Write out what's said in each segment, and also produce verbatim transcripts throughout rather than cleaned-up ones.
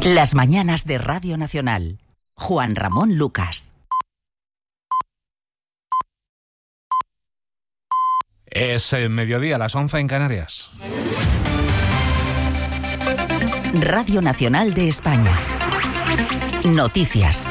Las mañanas de Radio Nacional. Juan Ramón Lucas. Es el mediodía, las once en Canarias. Radio Nacional de España. Noticias.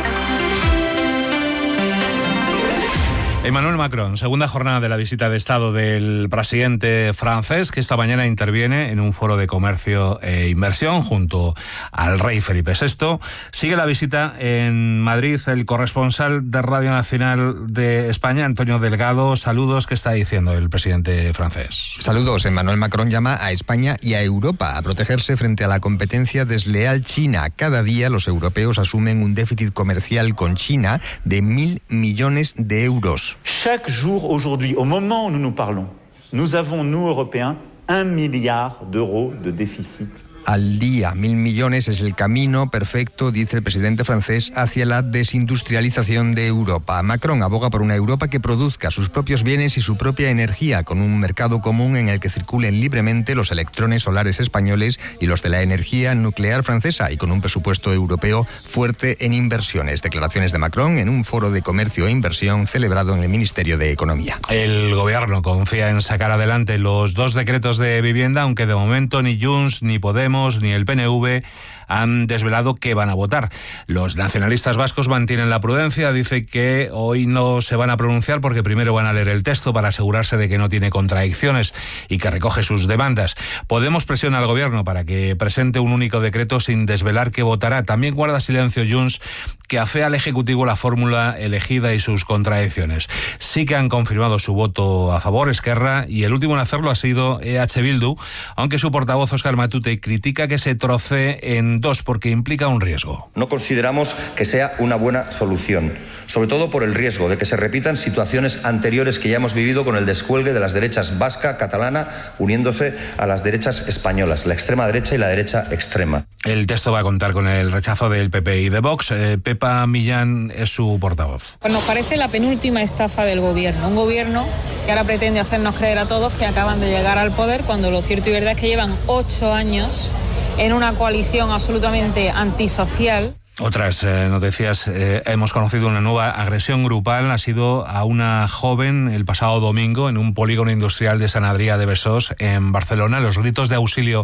Emmanuel Macron, segunda jornada de la visita de Estado del presidente francés, que esta mañana interviene en un foro de comercio e inversión junto al rey Felipe sexto. Sigue la visita en Madrid el corresponsal de Radio Nacional de España, Antonio Delgado. Saludos, ¿qué está diciendo el presidente francés? Saludos. Emmanuel Macron llama a España y a Europa a protegerse frente a la competencia desleal china. Cada día los europeos asumen un déficit comercial con China de mil millones de euros. Chaque jour aujourd'hui, au moment où nous nous parlons, nous avons, nous Européens, un milliard d'euros de déficit. Al día, mil millones es el camino perfecto, dice el presidente francés, hacia la desindustrialización de Europa. Macron aboga por una Europa que produzca sus propios bienes y su propia energía, con un mercado común en el que circulen libremente los electrones solares españoles y los de la energía nuclear francesa, y con un presupuesto europeo fuerte en inversiones. Declaraciones de Macron en un foro de comercio e inversión celebrado en el Ministerio de Economía. El gobierno confía en sacar adelante los dos decretos de vivienda, aunque de momento ni Junts ni Podemos ni el P N V han desvelado qué van a votar. Los nacionalistas vascos mantienen la prudencia, dice que hoy no se van a pronunciar porque primero van a leer el texto para asegurarse de que no tiene contradicciones y que recoge sus demandas. Podemos presiona al gobierno para que presente un único decreto sin desvelar qué votará. También guarda silencio Junts, que afea al Ejecutivo la fórmula elegida y sus contradicciones. Sí que han confirmado su voto a favor Esquerra, y el último en hacerlo ha sido E H Bildu, aunque su portavoz Óscar Matute critica que se trocee en dos porque implica un riesgo. No consideramos que sea una buena solución, sobre todo por el riesgo de que se repitan situaciones anteriores que ya hemos vivido con el descuelgue de las derechas vasca, catalana, uniéndose a las derechas españolas, la extrema derecha y la derecha extrema. El texto va a contar con el rechazo del P P y de Vox. Eh, Pepa Millán es su portavoz. Pues nos parece la penúltima estafa del gobierno, un gobierno que ahora pretende hacernos creer a todos que acaban de llegar al poder, cuando lo cierto y verdad es que llevan ocho años en una coalición absolutamente antisocial. Otras eh, noticias, eh, hemos conocido una nueva agresión grupal, ha sido a una joven el pasado domingo en un polígono industrial de Sant Adrià de Besòs, en Barcelona. Los gritos de auxilio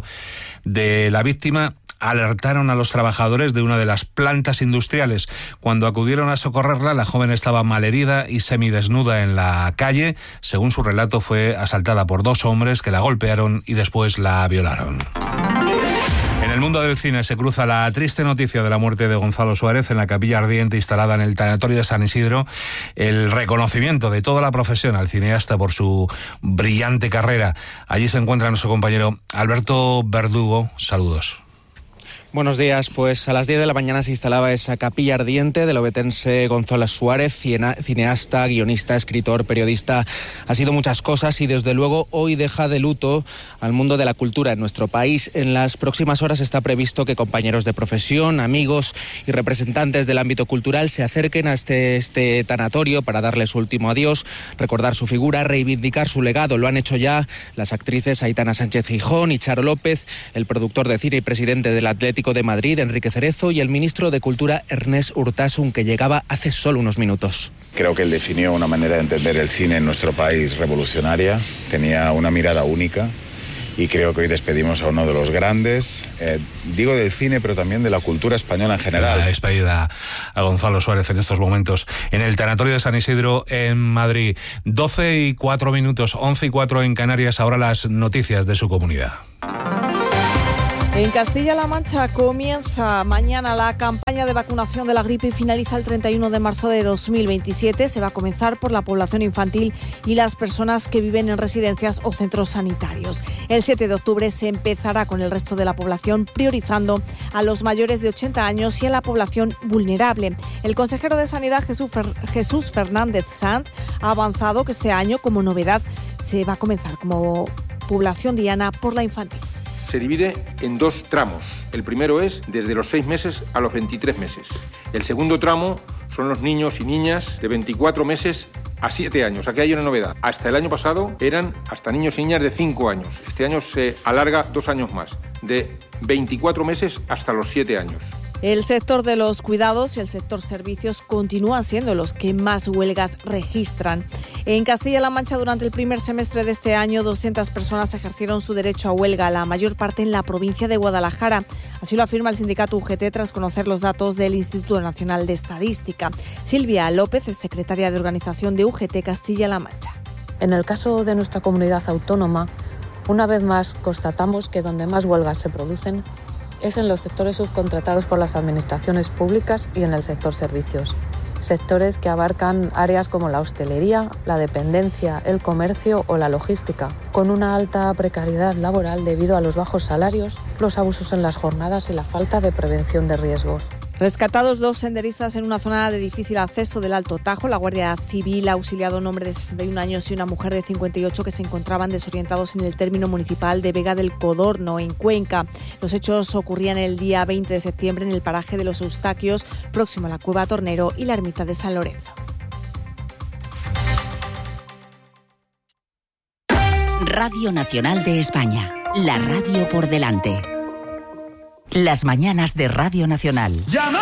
de la víctima alertaron a los trabajadores de una de las plantas industriales. Cuando acudieron a socorrerla, la joven estaba malherida y semidesnuda en la calle. Según su relato, fue asaltada por dos hombres que la golpearon y después la violaron. En el mundo del cine se cruza la triste noticia de la muerte de Gonzalo Suárez en la capilla ardiente instalada en el tanatorio de San Isidro, el reconocimiento de toda la profesión al cineasta por su brillante carrera. Allí se encuentra nuestro compañero Alberto Verdugo. Saludos. Buenos días. Pues a las diez de la mañana se instalaba esa capilla ardiente del obetense Gonzalo Suárez, cineasta, guionista, escritor, periodista. Ha sido muchas cosas y desde luego hoy deja de luto al mundo de la cultura en nuestro país. En las próximas horas está previsto que compañeros de profesión, amigos y representantes del ámbito cultural se acerquen a este, este tanatorio para darle su último adiós, recordar su figura, reivindicar su legado. Lo han hecho ya las actrices Aitana Sánchez Gijón y Charo López, el productor de cine y presidente del Atlético de Madrid, Enrique Cerezo, y el ministro de Cultura, Ernest Urtasun, que llegaba hace solo unos minutos. Creo que él definió una manera de entender el cine en nuestro país revolucionaria, tenía una mirada única y creo que hoy despedimos a uno de los grandes, eh, digo del cine, pero también de la cultura española en general. La despedida a Gonzalo Suárez en estos momentos en el tanatorio de San Isidro en Madrid. doce y cuatro minutos, once y cuatro en Canarias, ahora las noticias de su comunidad. En Castilla-La Mancha comienza mañana la campaña de vacunación de la gripe y finaliza el treinta y uno de marzo de dos mil veintisiete. Se va a comenzar por la población infantil y las personas que viven en residencias o centros sanitarios. El siete de octubre se empezará con el resto de la población, priorizando a los mayores de ochenta años y a la población vulnerable. El consejero de Sanidad, Jesús, Fer- Jesús Fernández Sanz, ha avanzado que este año, como novedad, se va a comenzar como población diana por la infantil. se divide en dos tramos. El primero es desde los seis meses a los veintitrés meses. El segundo tramo son los niños y niñas de veinticuatro meses a siete años. Aquí hay una novedad. Hasta el año pasado eran hasta niños y niñas de cinco años. Este año se alarga dos años más, de veinticuatro meses hasta los siete años. El sector de los cuidados y el sector servicios continúan siendo los que más huelgas registran. En Castilla-La Mancha, durante el primer semestre de este año, doscientas personas ejercieron su derecho a huelga, la mayor parte en la provincia de Guadalajara. Así lo afirma el sindicato U G T tras conocer los datos del Instituto Nacional de Estadística. Silvia López es secretaria de organización de U G T Castilla-La Mancha. En el caso de nuestra comunidad autónoma, una vez más constatamos que donde más huelgas se producen es en los sectores subcontratados por las administraciones públicas y en el sector servicios. Sectores que abarcan áreas como la hostelería, la dependencia, el comercio o la logística, con una alta precariedad laboral debido a los bajos salarios, los abusos en las jornadas y la falta de prevención de riesgos. Rescatados dos senderistas en una zona de difícil acceso del Alto Tajo. La Guardia Civil ha auxiliado a un hombre de sesenta y un años y una mujer de cincuenta y ocho que se encontraban desorientados en el término municipal de Vega del Codorno, en Cuenca. Los hechos ocurrían el día veinte de septiembre en el paraje de los Eustaquios, próximo a la Cueva Tornero y la ermita de San Lorenzo. Radio Nacional de España, la radio por delante. Las mañanas de Radio Nacional. ¡Llama!